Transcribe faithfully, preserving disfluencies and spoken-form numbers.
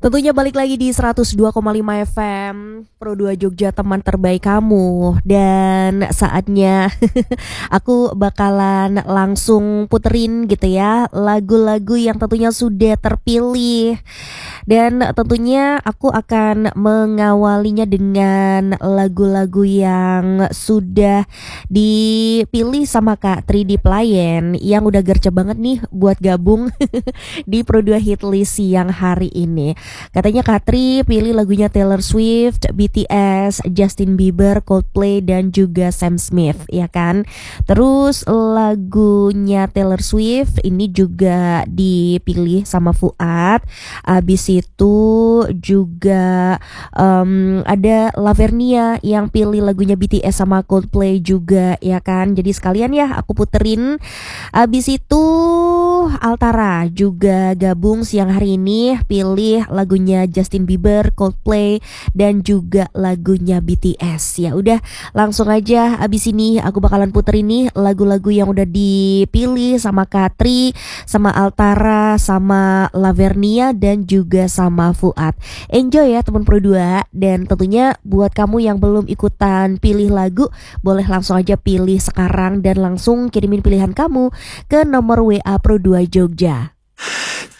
Tentunya balik lagi di seratus dua koma lima F M Pro dua Jogja, teman terbaik kamu. Dan saatnya aku bakalan langsung puterin gitu ya lagu-lagu yang tentunya sudah terpilih. Dan tentunya aku akan mengawalinya dengan lagu-lagu yang sudah dipilih sama Kak tiga D Playen, yang udah gercep banget nih buat gabung di Pro dua Hit List siang hari ini. Katanya Katri pilih lagunya Taylor Swift, B T S, Justin Bieber, Coldplay, dan juga Sam Smith, ya kan? Terus lagunya Taylor Swift ini juga dipilih sama Fuad. Abis itu juga um, ada Lavernia yang pilih lagunya B T S sama Coldplay juga, ya kan? Jadi sekalian ya aku puterin. Abis itu Altara juga gabung siang hari ini, pilih lagunya Justin Bieber, Coldplay, dan juga lagunya B T S. Ya udah, langsung aja abis ini aku bakalan puter ini lagu-lagu yang udah dipilih sama Katri, sama Altara, sama Lavernia, dan juga sama Fuad. Enjoy ya teman Pro dua. Dan tentunya buat kamu yang belum ikutan pilih lagu, boleh langsung aja pilih sekarang dan langsung kirimin pilihan kamu ke nomor W A Pro dua Jogja.